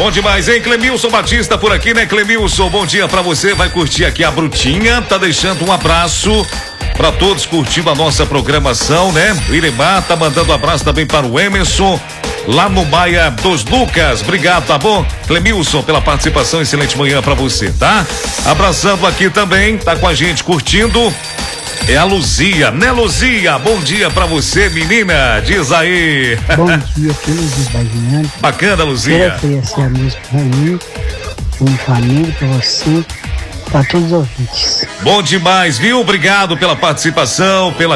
Bom demais, hein? Clemilson Batista por aqui, né, Clemilson? Bom dia pra você, vai curtir aqui a Brutinha, tá deixando um abraço pra todos curtindo a nossa programação, né? O Iremar tá mandando um abraço também para o Emerson, lá no Maia dos Lucas. Obrigado, tá bom? Clemilson, pela participação, excelente manhã pra você, tá? Abraçando aqui também, tá com a gente curtindo, é a Luzia, né, Luzia? Bom dia pra você, menina, diz aí. Bom dia, todos bagunçantes. Bacana, Luzia. Eu oferecer a música pra mim, pra minha família, pra você, pra todos os ouvintes. Bom demais, viu? Obrigado pela participação, pela